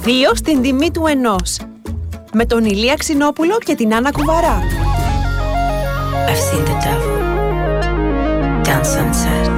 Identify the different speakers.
Speaker 1: 2 στην τιμή του 1. Με τον Ηλία Ξινόπουλο και την Άννα Κουβαρά.
Speaker 2: I've seen the devil down sunset.